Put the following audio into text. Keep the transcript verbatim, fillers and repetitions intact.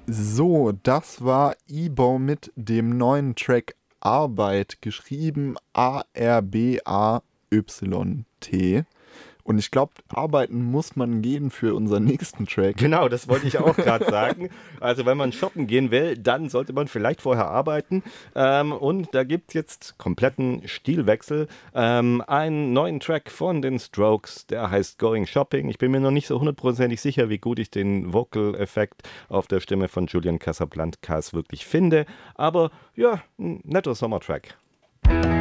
So, das war Ebo mit dem neuen Track Arbeit, geschrieben A R B A Y T. Und ich glaube, arbeiten muss man gehen für unseren nächsten Track. Genau, das wollte ich auch gerade sagen. Also wenn man shoppen gehen will, dann sollte man vielleicht vorher arbeiten. Ähm, und da gibt es jetzt kompletten Stilwechsel. Ähm, einen neuen Track von den Strokes, der heißt Going Shopping. Ich bin mir noch nicht so hundertprozentig sicher, wie gut ich den Vocal-Effekt auf der Stimme von Julian Casablancas wirklich finde. Aber ja, ein netter Sommertrack.